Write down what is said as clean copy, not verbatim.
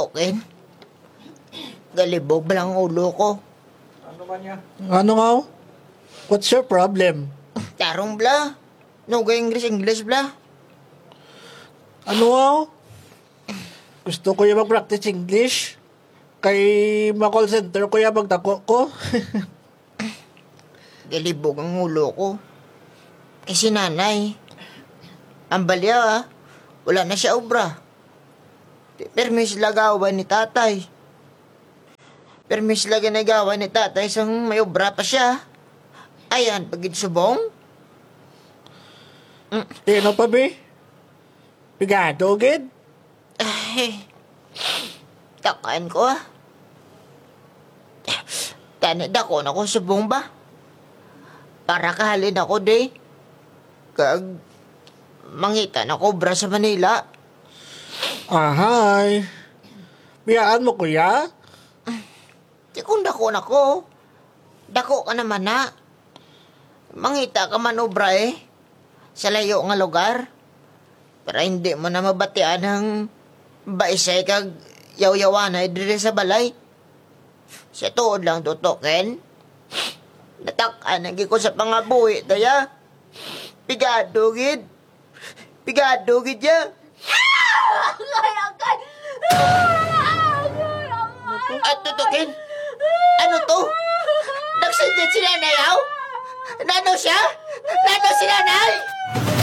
tutukin. Galibog ba lang ulo ko? Ano ba niya? Ano nga? What's your problem? Tarong bla. No go English bla. Ano nga? Gusto ko yung mag-practice English. Kay ma-call center ko yung magdako ko. Galibog ang ulo ko. Eh si nanay. Ang balya wala na siya obra. Permis lagawan ni tatay. Permis laga nagawa ni tatay sang may obra pa siya. Ayan, pagid subong. Ano pa, be? Pigado, gid? Ay, takaan ko Tanid ako na ko subong ba? Para kahalin ako, de. Kag, mangita na kobra sa Manila. Ahay. Biyaan mo, kuya? Di kung dako na ko. Dako ka naman na. Mangita ka man obra sa layo nga lugar. Para hindi mo na mabatian ng baisay kag yaw-yawanay dire sa balay. Sa tuod lang tutokin. Natakan lagi ko sa pangabuhi, daya. Pigado, gid. Pigado, gid ya. At tutukin? Ano to? Nagsindit si nanay, aw? Nano siya? Nano si nanay?